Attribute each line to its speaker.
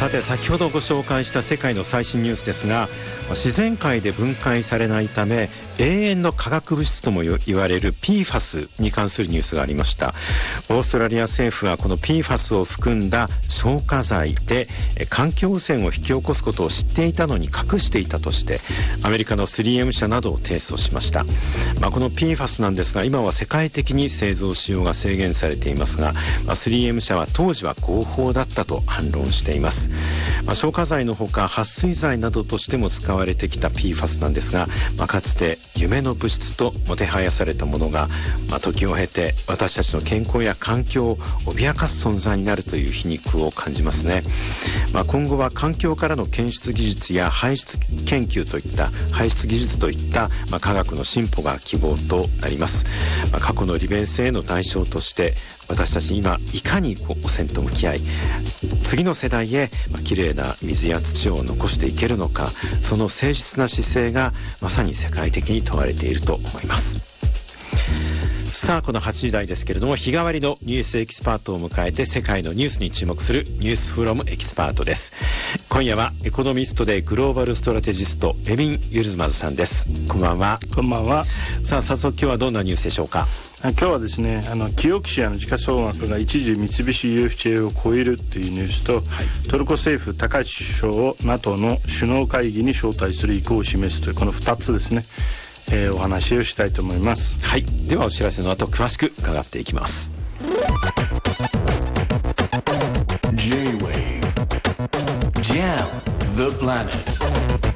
Speaker 1: さて先ほどご紹介した世界の最新ニュースですが、自然界で分解されないため永遠の化学物質とも言われる PFAS に関するニュースがありました。オーストラリア政府はこの PFAS を含んだ消火剤で環境汚染を引き起こすことを知っていたのに隠していたとしてアメリカの 3M 社などを提訴しました。この PFAS なんですが、今は世界的に製造使用が制限されていますが、3M 社は当時は合法だったと反論しています。消火剤のほか撥水剤などとしても使われてきた PFAS なんですが、かつて夢の物質ともてはやされたものが、時を経て私たちの健康や環境を脅かす存在になるという皮肉を感じますね。今後は環境からの検出技術や排出研究といった排出技術といった科学の進歩が希望となります。過去の利便性への代償として私たち今いかに汚染と向き合い次の世代へきれいな水や土を残していけるのか、その誠実な姿勢がまさに世界的に問われていると思います。さあこの8時台ですけれども、日替わりのニュースエキスパートを迎えて世界のニュースに注目するニュースフロムエキスパートです。今夜はエコノミストでグローバルストラテジストエビン・ユルズマズさんです。こんばんは。
Speaker 2: こんばんは。
Speaker 1: さあ早速今日はどんなニュースでしょうか。
Speaker 2: 今日はですね、キオクシアの時価総額が一時三菱 UFJ を超えるというニュースと、トルコ政府高市首相を NATO の首脳会議に招待する意向を示すというこの2つですね、お話をしたいと思います。
Speaker 1: はい、ではお知らせの後詳しく伺っていきます。
Speaker 3: J-Wave Jam the Planet